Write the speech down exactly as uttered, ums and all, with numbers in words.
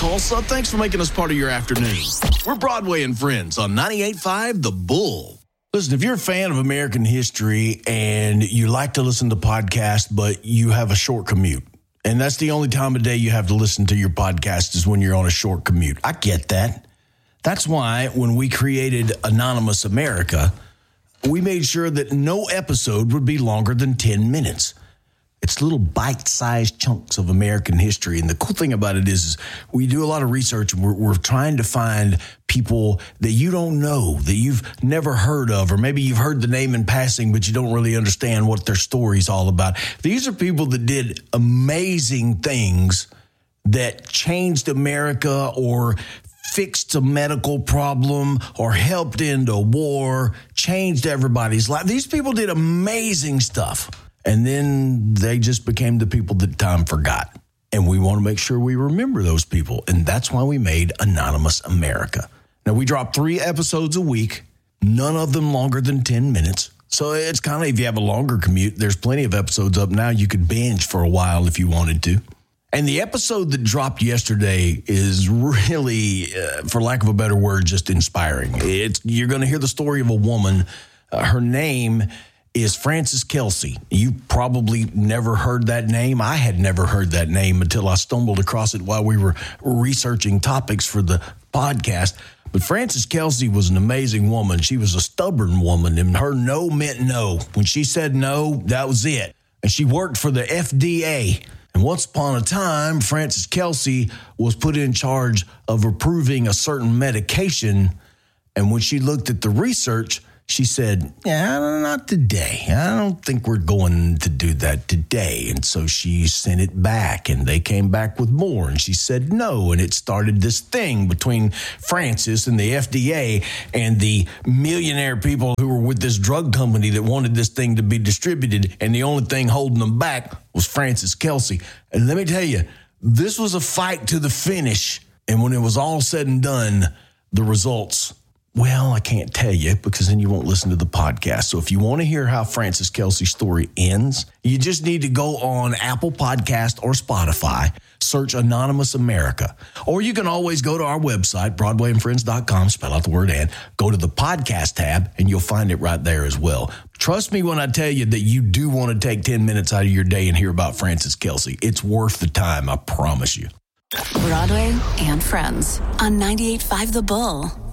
Tulsa. Thanks for making us part of your afternoon. We're Broadway and Friends on ninety-eight point five The Bull. Listen, if you're a fan of American history and you like to listen to podcasts, but you have a short commute, and that's the only time of day you have to listen to your podcast is when you're on a short commute. I get that. That's why when we created Anonymous America, we made sure that no episode would be longer than ten minutes. It's little bite-sized chunks of American history. And the cool thing about it is, is we do a lot of research, and we're, we're trying to find people that you don't know, that you've never heard of, or maybe you've heard the name in passing, but you don't really understand what their story's all about. These are people that did amazing things that changed America or fixed a medical problem or helped end a war, changed everybody's life. These people did amazing stuff. And then they just became the people that time forgot. And we want to make sure we remember those people. And that's why we made Anonymous America. Now, we drop three episodes a week, none of them longer than ten minutes. So it's kind of, if you have a longer commute, there's plenty of episodes up now. You could binge for a while if you wanted to. And the episode that dropped yesterday is really, uh, for lack of a better word, just inspiring. It's, you're going to hear the story of a woman. Uh, her name is Frances Kelsey. You probably never heard that name. I had never heard that name until I stumbled across it while we were researching topics for the podcast. But Frances Kelsey was an amazing woman. She was a stubborn woman, and her no meant no. When she said no, that was it. And she worked for the F D A. And once upon a time, Frances Kelsey was put in charge of approving a certain medication. And when she looked at the research, she said, yeah, not today. I don't think we're going to do that today. And so she sent it back, and they came back with more. And she said no. And it started this thing between Frances and the F D A and the millionaire people who were with this drug company that wanted this thing to be distributed. And the only thing holding them back was Frances Kelsey. And let me tell you, this was a fight to the finish. And when it was all said and done, the results, well, I can't tell you because then you won't listen to the podcast. So if you want to hear how Frances Kelsey's story ends, you just need to go on Apple Podcast or Spotify, search Anonymous America. Or you can always go to our website, broadway and friends dot com, spell out the word and, go to the podcast tab, and you'll find it right there as well. Trust me when I tell you that you do want to take ten minutes out of your day and hear about Frances Kelsey. It's worth the time, I promise you. Broadway and Friends on ninety-eight point five The Bull.